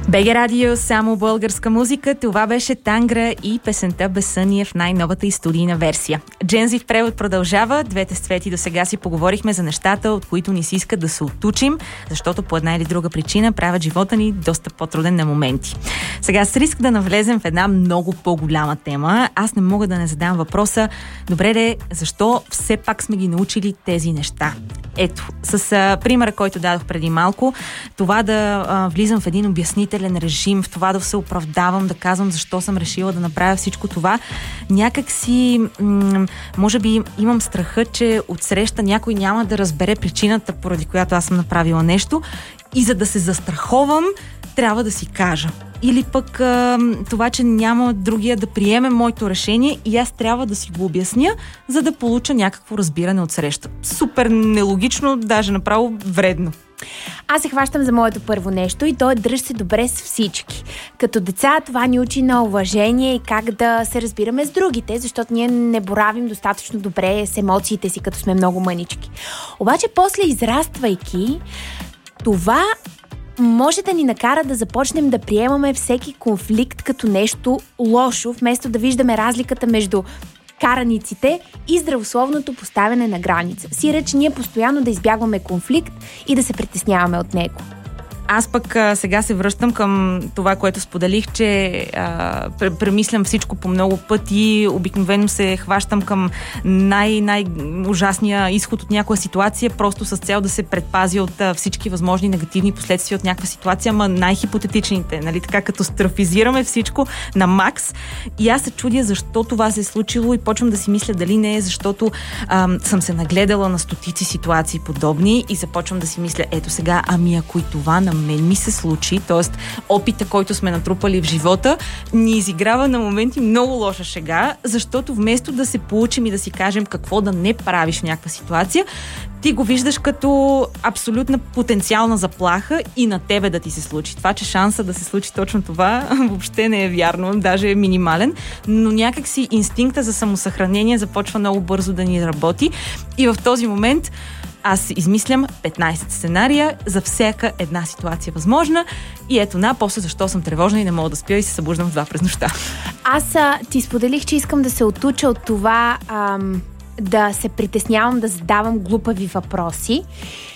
БГ Радио, само българска музика. Това беше Тангра и песента Безсъние в най-новата и студийна версия. Джензи в превод продължава. Двете с Цвети до сега си поговорихме за нещата, от които ни се иска да се отучим, защото по една или друга причина правят живота ни доста по-труден на моменти. Сега с риск да навлезем в една много по-голяма тема, аз не мога да не задам въпроса: добре, защо все пак сме ги научили тези неща? Ето, с примера, който дадох преди малко, това да влизам в един обяснителен режим, в това да се оправдавам, да казвам защо съм решила да направя всичко това, някак си, може би имам страха, че отсреща някой няма да разбере причината, поради която аз съм направила нещо, и за да се застраховам, трябва да си кажа. Или пък това, че няма другия да приеме моето решение и аз трябва да си го обясня, за да получа някакво разбиране от среща. Супер нелогично, даже направо вредно. Аз се хващам за моето първо нещо и то е: дръж се добре с всички. Като деца това ни учи на уважение и как да се разбираме с другите, защото ние не боравим достатъчно добре с емоциите си, като сме много мънички. Обаче после, израствайки, това може да ни накара да започнем да приемаме всеки конфликт като нещо лошо, вместо да виждаме разликата между караниците и здравословното поставяне на граница. Сиреч ние постоянно да избягваме конфликт и да се притесняваме от него. Аз пък сега се връщам към това, което споделих, че премислям всичко по много пъти. Обикновено се хващам към най-ужасния изход от някоя ситуация, просто с цел да се предпази от всички възможни негативни последствия от някаква ситуация, ама най-хипотетичните, нали, така като страфизираме всичко на макс. И аз се чудя защо това се е случило и почвам да си мисля дали не е защото съм се нагледала на стотици ситуации подобни и започвам да си мисля: ето сега, ако и това на мен ми се случи, т.е. опита, който сме натрупали в живота, ни изиграва на моменти много лоша шега, защото вместо да се получим и да си кажем какво да не правиш в някаква ситуация, ти го виждаш като абсолютна потенциална заплаха и на тебе да ти се случи. Това, че шанса да се случи точно това, въобще не е вярно, даже е минимален, но някак си инстинкта за самосъхранение започва много бързо да ни работи и в този момент аз измислям 15 сценария за всяка една ситуация възможна и ето после защо съм тревожна и не мога да спя и се събуждам в 2 през нощта. Аз ти споделих, че искам да се отуча от това да се притеснявам да задавам глупави въпроси